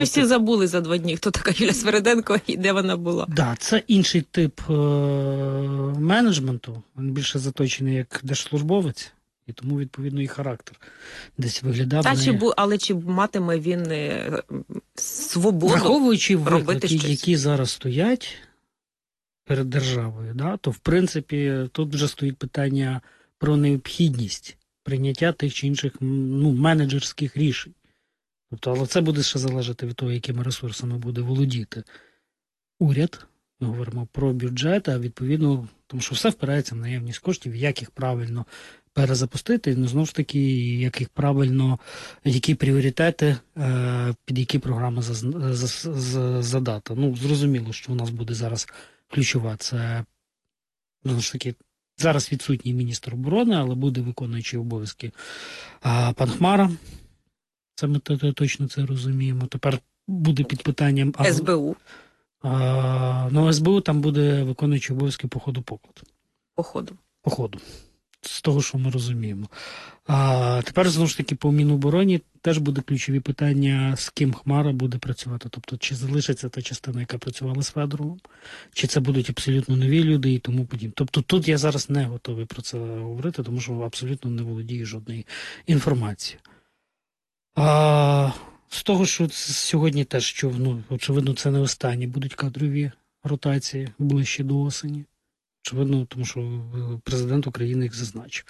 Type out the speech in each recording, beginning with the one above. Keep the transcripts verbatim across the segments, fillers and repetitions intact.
Всі забули за два дні, хто така Юлія Свериденко і де вона була. Так, да, це інший тип е- менеджменту, він більше заточений як держслужбовець, і тому, відповідно, і характер десь виглядав. Та, не... чи бу... Але чи матиме він е... свободу Враховуючи робити виклики, щось? які зараз стоять перед державою, да, то, в принципі, тут вже стоїть питання про необхідність прийняття тих чи інших ну, менеджерських рішень. Тобто, але це буде ще залежати від того, якими ресурсами буде володіти уряд. Ми говоримо про бюджет, а відповідно, тому що все впирається в наявність коштів, як їх правильно перезапустити, і знову ж таки, як їх правильно, які пріоритети, під які програми задати. Ну, зрозуміло, що у нас буде зараз ключова, це, знову ж таки, зараз відсутній міністр оборони, але буде виконуючий обов'язки пан Хмара. Це ми точно це розуміємо. Тепер буде під питанням... ес бе у. А, ну, ес бе у там буде виконуючий обов'язки по ходу покладу. По ходу. По ходу. З того, що ми розуміємо. А тепер, знову ж таки, по Мінобороні теж буде ключові питання, з ким Хмара буде працювати. Тобто, чи залишиться та частина, яка працювала з Федоровим, чи це будуть абсолютно нові люди і тому подібне. Тобто, тут я зараз не готовий про це говорити, тому що абсолютно не володію жодної інформації. А, з того, що сьогодні теж, що, ну, очевидно, це не останні будуть кадрові ротації ближче до осені. Очевидно, тому що президент України їх зазначив.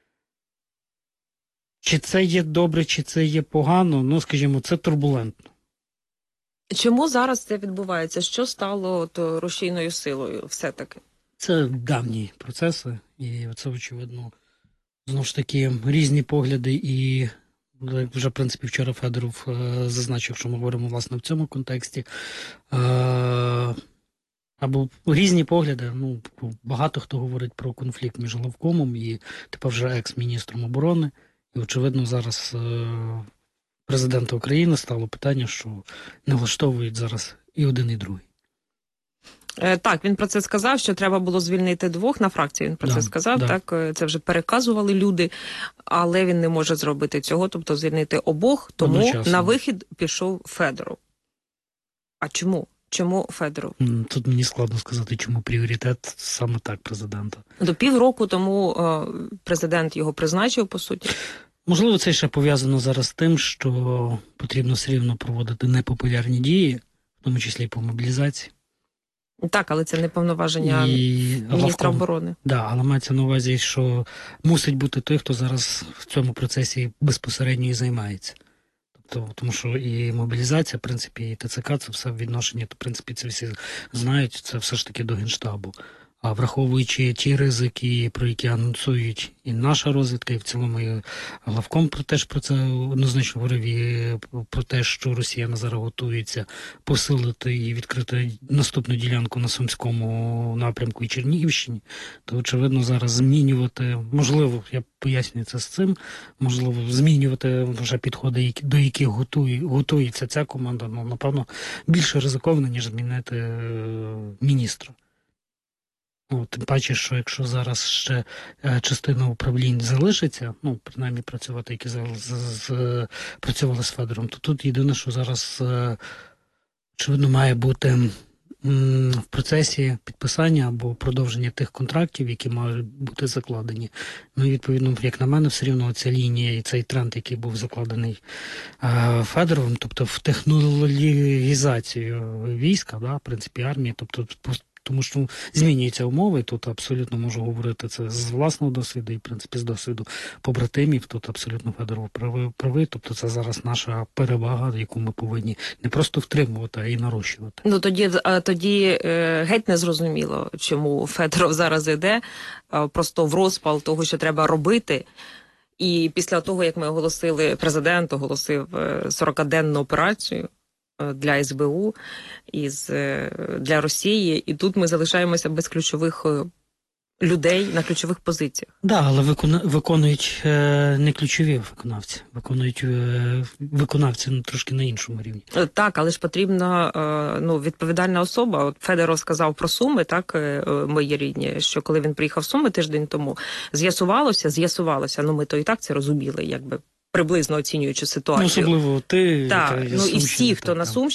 Чи це є добре, чи це є погано, ну, скажімо, це турбулентно. Чому зараз це відбувається? Що стало то рушійною силою все-таки? Це давні процеси, і це, очевидно, знову ж таки, різні погляди і... Як вже, в принципі, вчора Федоров е, зазначив, що ми говоримо, власне, в цьому контексті. Е, або різні погляди. Ну, багато хто говорить про конфлікт між Главкомом і тепер вже екс-міністром оборони. І, очевидно, зараз е, президента України стало питання, що не влаштовують зараз і один, і другий. Так, він про це сказав, що треба було звільнити двох, на фракції він про да, це сказав, да. Так, це вже переказували люди, але він не може зробити цього, тобто звільнити обох, тому одночасно на вихід пішов Федоров. А чому? Чому Федоров? Тут мені складно сказати, чому пріоритет саме так президента. До півроку тому е, президент його призначив, по суті. Можливо, це ще пов'язано зараз з тим, що потрібно все рівно проводити непопулярні дії, в тому числі і по мобілізації. Так, але це не повноваження і... міністра оборони. Так, да, але мається на увазі, що мусить бути той, хто зараз в цьому процесі безпосередньо і займається. Тобто, тому що і мобілізація, в принципі, і те це ка, це все відношення, то, в принципі, це всі знають, це все ж таки до Генштабу. А враховуючи ті ризики, про які анонсують і наша розвідка, і в цілому і Главком теж про це однозначно говорив, і про те, що Росія зараз готується посилити і відкрити наступну ділянку на Сумському напрямку і Чернігівщині, то, очевидно, зараз змінювати, можливо, я пояснюю це з цим, можливо, змінювати вже підходи, до яких готує, готується ця команда, ну, напевно, більше ризиковано, ніж змінити міністра. Ну, тим паче, що якщо зараз ще е, частина управлінь залишиться, ну, принаймні працювати, які з, з, з, працювали з Федором, то тут єдине, що зараз, е, очевидно, має бути м, в процесі підписання або продовження тих контрактів, які мають бути закладені. Ну, і, відповідно, як на мене, все рівно ця лінія і цей тренд, який був закладений е, Федоровим, тобто в технологізацію війська, да, в принципі, армії, тобто тому що змінюються умови, тут абсолютно можу говорити це з власного досвіду і, в принципі, з досвіду побратимів, тут абсолютно Федоров правий, правий, тобто це зараз наша перевага, яку ми повинні не просто втримувати, а й нарощувати. Ну, тоді, тоді геть не зрозуміло, чому Федоров зараз іде, просто в розпал того, що треба робити. І після того, як ми оголосили, президент оголосив сорокаденну операцію для ес бе у із для Росії, і тут ми залишаємося без ключових людей на ключових позиціях. Так, да, але викона, виконують е, не ключові виконавці, виконують е, виконавці ну, трошки на іншому рівні. Так, але ж потрібна е, ну, відповідальна особа. От Федоров сказав про Суми, так, е, мої рідні, що коли він приїхав в Суми тиждень тому, з'ясувалося, з'ясувалося, ну ми то і так це розуміли, якби приблизно оцінюючи Ну, ситуацію. особливо ти, Так, яка є ну і з всі, Сумщини, хто так, на там. Сумщині,